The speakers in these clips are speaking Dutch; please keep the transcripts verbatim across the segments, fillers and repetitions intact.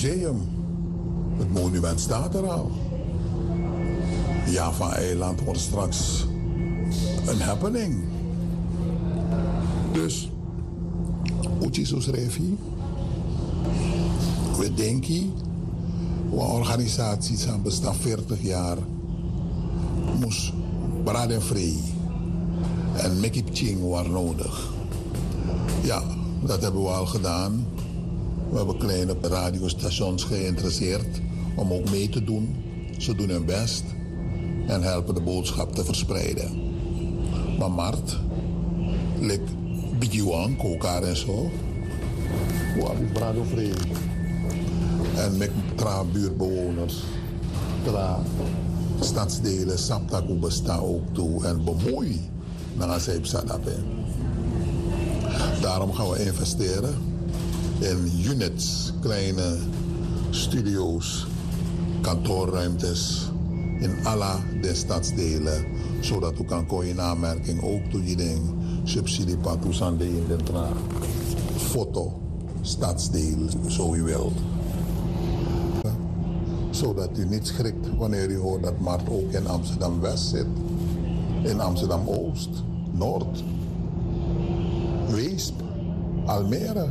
museum. Het monument staat er al. Java-eiland wordt straks een happening. Dus, Uchiso Srevi, we denken, we organisaties hebben bestaan veertig jaar, moest braden vrij en make it ching waar nodig. Ja, dat hebben we al gedaan. We hebben kleine radiostations geïnteresseerd om ook mee te doen. Ze doen hun best en helpen de boodschap te verspreiden. Maar Mart, lik Bijiwan, Kokar en zo, we hebben brado vrij. En met tra buurtbewoners, tra stadsdelen, Saptaku bestaan ook toe en bemoei naar Zeep Sadape. Daarom gaan we investeren in units, kleine studio's, kantoorruimtes in alle de stadsdelen, zodat u kan komen in aanmerking ook toe je ding subsidie patusande in de tra foto stadsdeel, zo u wilt. Zodat u niet schrikt wanneer u hoort dat Mart ook in Amsterdam-West zit, in Amsterdam-Oost, Noord, Weesp, Almere,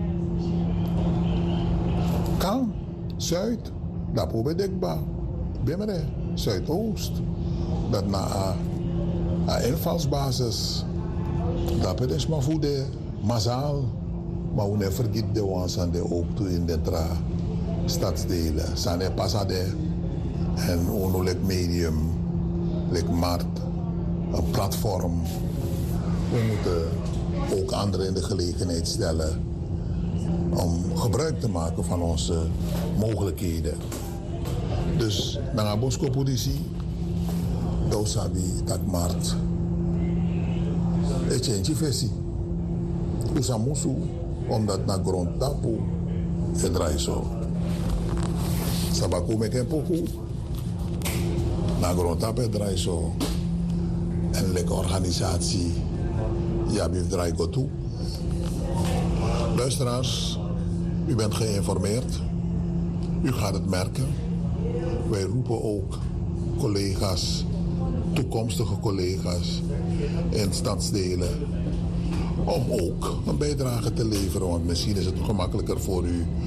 Kan, Zuid, dat Pobedekba, Bimmere, Zuidoost. Dat na een invalsbasis, dat is maar voor de massaal, maar we niet vergeten de ones aan de ook toe in de tra stadsdelen. Zijn passade en onolek medium, lek markt, een platform. We moeten ook anderen in de gelegenheid stellen om gebruik te maken van onze mogelijkheden. Dus naar Bosco politie, dat sabi dat markt. Het is een versie. Usamusu, omdat naar grond tapu, het draait zo. Sabaku met een poku, naar grond tapu, het draait zo. En lekker organisatie, ja, wie draait go toe. Luisteraars, u bent geïnformeerd. U gaat het merken. Wij roepen ook collega's, toekomstige collega's in stadsdelen, om ook een bijdrage te leveren. Want misschien is het gemakkelijker voor u